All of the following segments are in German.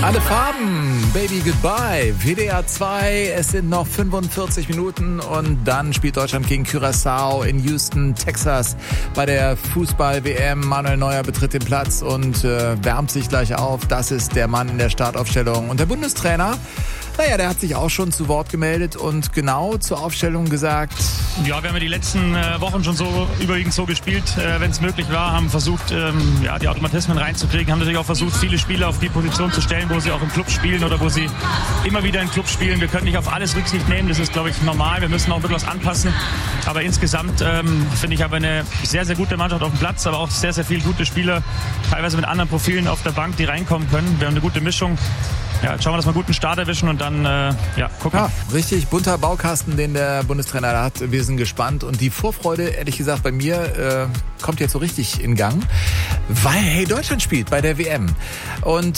Alle Farben, Baby Goodbye, WDR 2, es sind noch 45 Minuten und dann spielt Deutschland gegen Curaçao in Houston, Texas bei der Fußball-WM. Manuel Neuer betritt den Platz und wärmt sich gleich auf. Das ist der Mann in der Startaufstellung. Und der Bundestrainer, naja, der hat sich auch schon zu Wort gemeldet und genau zur Aufstellung gesagt: Ja, wir haben ja die letzten Wochen schon so überwiegend so gespielt, wenn es möglich war, haben versucht, die Automatismen reinzukriegen, haben natürlich auch versucht, viele Spieler auf die Position zu stellen, wo sie auch im Club spielen oder wo sie immer wieder im Club spielen. Wir können nicht auf alles Rücksicht nehmen, das ist, glaube ich, normal. Wir müssen auch ein bisschen was anpassen. Aber insgesamt finde ich, haben wir eine sehr, sehr gute Mannschaft auf dem Platz, aber auch sehr, sehr viele gute Spieler, teilweise mit anderen Profilen auf der Bank, die reinkommen können. Wir haben eine gute Mischung. Ja, jetzt schauen wir, dass wir einen guten Start erwischen und dann gucken. Ja, richtig bunter Baukasten, den der Bundestrainer da hat. Wir sind gespannt und die Vorfreude, ehrlich gesagt, bei mir kommt jetzt so richtig in Gang, weil, hey, Deutschland spielt bei der WM. Und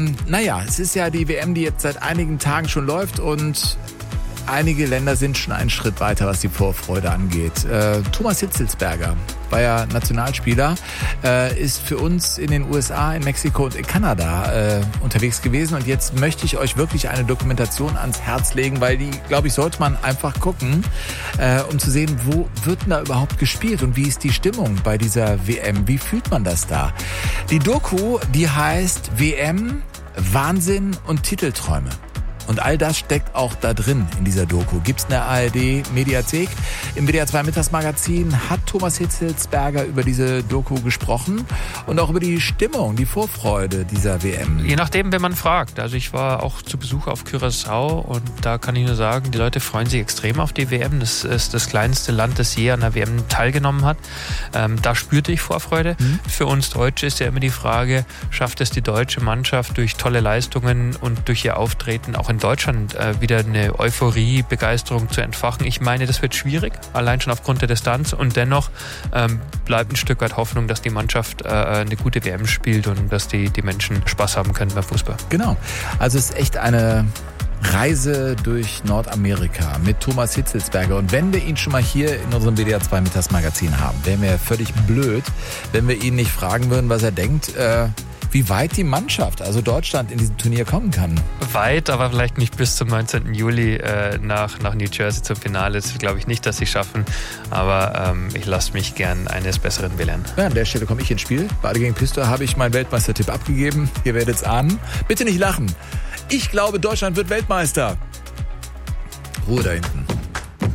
es ist ja die WM, die jetzt seit einigen Tagen schon läuft und einige Länder sind schon einen Schritt weiter, was die Vorfreude angeht. Thomas Hitzelsberger war ja Nationalspieler, ist für uns in den USA, in Mexiko und in Kanada unterwegs gewesen. Und jetzt möchte ich euch wirklich eine Dokumentation ans Herz legen, weil die, glaube ich, sollte man einfach gucken, um zu sehen, wo wird denn da überhaupt gespielt und wie ist die Stimmung bei dieser WM? Wie fühlt man das da? Die Doku, die heißt WM, Wahnsinn und Titelträume. Und all das steckt auch da drin in dieser Doku. Gibt's in der ARD-Mediathek. Im WDR 2 Mittagsmagazin hat Thomas Hitzelsberger über diese Doku gesprochen und auch über die Stimmung, die Vorfreude dieser WM. Je nachdem, wen man fragt. Also ich war auch zu Besuch auf Curaçao und da kann ich nur sagen, die Leute freuen sich extrem auf die WM. Das ist das kleinste Land, das je an der WM teilgenommen hat. Da spürte ich Vorfreude. Für uns Deutsche ist ja immer die Frage, schafft es die deutsche Mannschaft durch tolle Leistungen und durch ihr Auftreten auch in Deutschland wieder eine Euphorie, Begeisterung zu entfachen. Ich meine, das wird schwierig, allein schon aufgrund der Distanz und dennoch bleibt ein Stück weit Hoffnung, dass die Mannschaft eine gute WM spielt und dass die Menschen Spaß haben können beim Fußball. Genau, also es ist echt eine Reise durch Nordamerika mit Thomas Hitzelsberger. Und wenn wir ihn schon mal hier in unserem WDR 2 Mittagsmagazin haben, wären wir völlig blöd, wenn wir ihn nicht fragen würden, was er denkt, wie weit die Mannschaft, also Deutschland, in diesem Turnier kommen kann. Weit, aber vielleicht nicht bis zum 19. Juli nach New Jersey zum Finale. Das glaube ich nicht, dass sie schaffen. Aber ich lasse mich gern eines Besseren belehren. Ja, an der Stelle komme ich ins Spiel. Bade gegen Pistol habe ich meinen Weltmeistertipp abgegeben. Ihr werdet es ahnen. Bitte nicht lachen. Ich glaube, Deutschland wird Weltmeister. Ruhe da hinten.